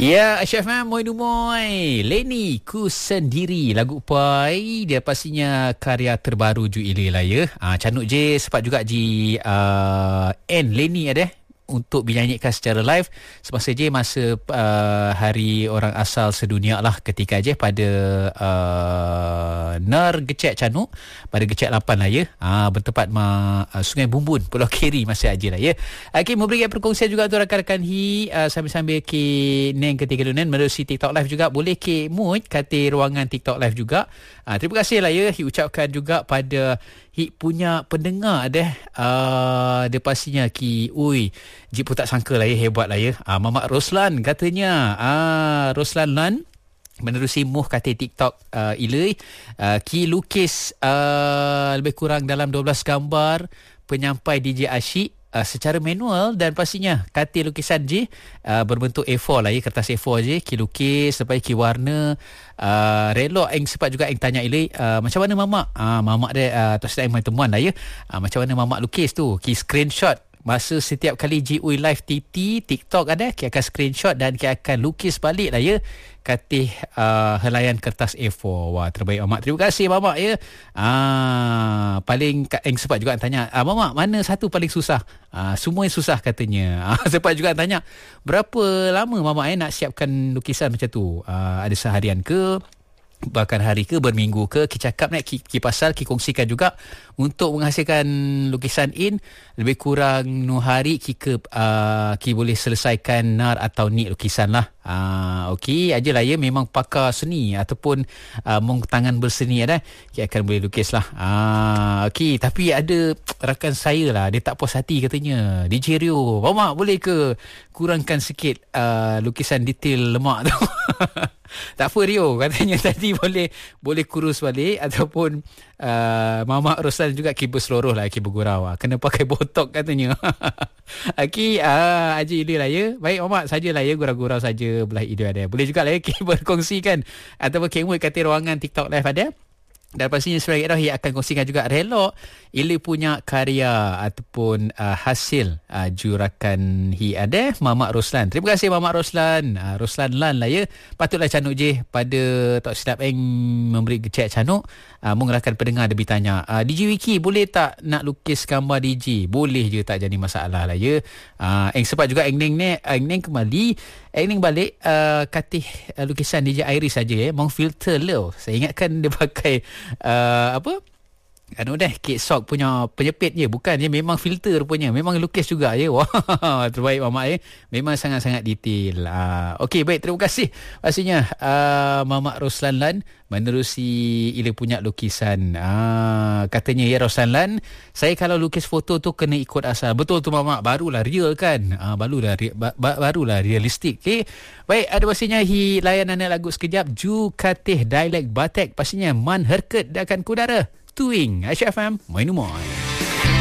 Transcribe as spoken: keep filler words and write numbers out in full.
Ya, Chef Mam, moi moi. Leni ku sendiri lagu pai dia pastinya karya terbaru Ju Ile lah ya. Ah canuk je sempat juga di uh, N Leni ada untuk dinyanyikan secara live semasa je masa uh, hari orang asal sedunia lah ketika je pada uh, Nar Gecek Canuk pada Gecek lapan lah ya. Ah bertempat ma uh, Sungai Bumbun Pulau Keri masih aja lah ya. Okey, memberikan perkongsian juga untuk rakan-rakan hi uh, sambil-sambil ke neng ketika lunen melalui TikTok live juga boleh ke mood kata ruangan TikTok live juga. Uh, terima kasih lah ya hi ucapkan juga pada hi punya pendengar deh. Uh, dia pastinya ki ui Jip pun tak sangka lah ya, hebat lah ya. Ah, Mamak Roslan katanya. Ah, Roslan Lan menerusi muh kata TikTok uh, ilai. Uh, ki lukis uh, lebih kurang dalam dua belas gambar penyampai D J Asyik uh, secara manual dan pastinya kata lukisan je uh, berbentuk A four lah ya, kertas A four je. Ki lukis, lepas ki warna. Uh, relok yang sempat juga yang tanya ilai uh, macam mana Mamak? Uh, Mamak dia uh, tak sedang main temuan lah ya. Uh, macam mana Mamak lukis tu? Ki screenshot masa setiap kali G U I Live T T TikTok ada, kita akan screenshot dan kita akan lukis balik lah ya katih uh, helaian kertas A four. Wah, terbaik Mamak. Terima kasih Mamak ya. Ah, paling yang sempat juga tanya, ah, Mamak mana satu paling susah? Ah, semua yang susah katanya. Ah, sempat juga tanya berapa lama Mamak eh nak siapkan lukisan macam tu? Ah, ada seharian ke? Bahkan hari ke, berminggu ke, ki cakap nak ki, ki pasal ki kongsikan juga untuk menghasilkan lukisan in lebih kurang nu hari ki ke uh, ki boleh selesaikan nar atau ni lukisan lah. Uh, okey ajalah ya, memang pakar seni ataupun uh, mong tangan berseni ada ki akan boleh lukis lah. Uh, okey, tapi ada rakan saya lah dia tak puas hati katanya. D J Rio, Mamak boleh ke kurangkan sikit uh, lukisan detail lemak tu? Tak apa Rio, katanya tadi boleh boleh kurus balik ataupun uh, Mamak Roslan juga ki berseluruh lah, ki bergurau. Kena pakai botok katanya. Okey, uh, Haji Idil lah ya. Baik Mamak, sajalah ya, gurau-gurau saja belah idul ada. Boleh juga lah ya ki berkongsikan ataupun kemui kata ruangan TikTok live ada. Dan pastinya sebagai dah akan kongsikan juga relok Ili punya karya ataupun uh, hasil uh, jurakan hi ada Mamak Roslan. Terima kasih Mamak Roslan. Uh, Roslan Lan lah ya. Patutlah canuk je pada tak silap eng memberi gecek canuk. Uh, mengerahkan pendengar lebih tanya, uh, D J Wiki boleh tak nak lukis gambar D J? Boleh je, tak jadi masalah lah ya. Uh, eng sempat juga eng neng ne, eng neng kembali eng neng balik uh, katih uh, lukisan D J Iris saja ya. Mong filter lo. Saya ingatkan dia pakai Uh, apa anu dah kek sok punya penyepit je, bukan je, memang filter rupanya, memang lukis juga ya. Wah, terbaik Mamak ya, memang sangat-sangat detail. Uh, Okey, baik, terima kasih pastinya uh, Mamak Roslan Lan menerusi Ili punya lukisan. Uh, katanya ya Roslan Lan, saya kalau lukis foto tu kena ikut asal. Betul tu Mamak, barulah real kan. Uh, barulah ba- ba- barulah realistik. Okey, baik, ada pastinya hi layanan lagu sekejap Ju Katih Dialek Batek pastinya man herket dan akan kudara Tuing Aisyah F M Mainu Moi.